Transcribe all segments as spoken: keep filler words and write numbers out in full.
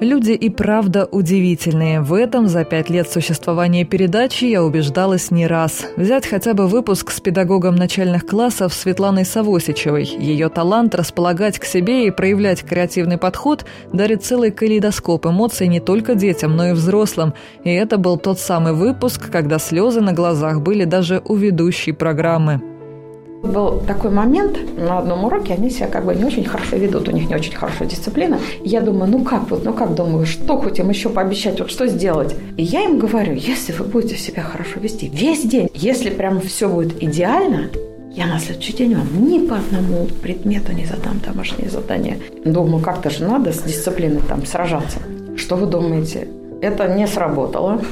Люди и правда удивительные. В этом за пять лет существования передачи я убеждалась не раз. Взять хотя бы выпуск с педагогом начальных классов Светланой Савосичевой. Ее талант располагать к себе и проявлять креативный подход дарит целый калейдоскоп эмоций не только детям, но и взрослым. И это был тот самый выпуск, когда слезы на глазах были даже у ведущей программы. Был такой момент, на одном уроке они себя как бы не очень хорошо ведут, у них не очень хорошая дисциплина. И я думаю, ну как вот, ну как, думаю, что хоть им еще пообещать, вот что сделать? И я им говорю, если вы будете себя хорошо вести весь день, если прям все будет идеально, я на следующий день вам ни по одному предмету не задам домашнее задание. Думаю, как-то же надо с дисциплиной там сражаться. Что вы думаете? Это не сработало.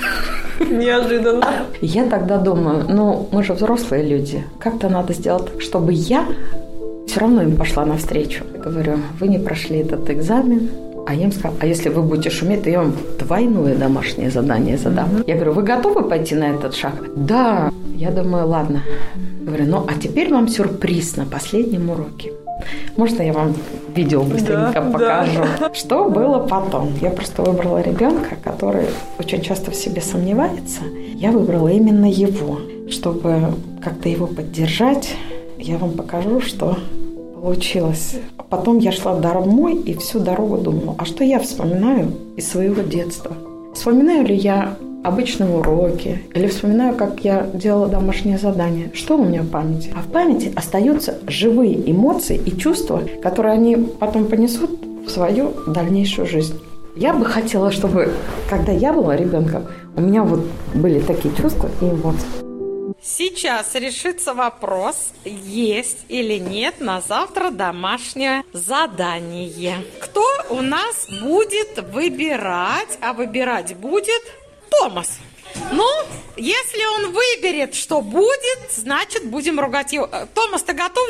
Неожиданно. Я тогда думаю, ну, мы же взрослые люди. Как-то надо сделать так, чтобы я все равно им пошла навстречу. Я говорю, вы не прошли этот экзамен. А я им сказала, а если вы будете шуметь, то я вам двойное домашнее задание задам. Mm-hmm. Я говорю, вы готовы пойти на этот шаг? Да. Я думаю, ладно. Говорю, ну, а теперь вам сюрприз на последнем уроке. Можно я вам видео быстренько да, покажу? Да. Что было потом? Я просто выбрала ребенка, который очень часто в себе сомневается. Я выбрала именно его, чтобы как-то его поддержать. Я вам покажу, что получилось. Потом я шла домой и всю дорогу думала, а что я вспоминаю из своего детства? Вспоминаю ли я обычные уроки, или вспоминаю, как я делала домашнее задание. Что у меня в памяти? А в памяти остаются живые эмоции и чувства, которые они потом понесут в свою дальнейшую жизнь. Я бы хотела, чтобы, когда я была ребенком, у меня вот были такие чувства и эмоции. Сейчас решится вопрос, есть или нет на завтра домашнее задание. Кто у нас будет выбирать, а выбирать будет Томас. Ну, если он выберет, что будет, значит, будем ругать его. Томас, ты готов?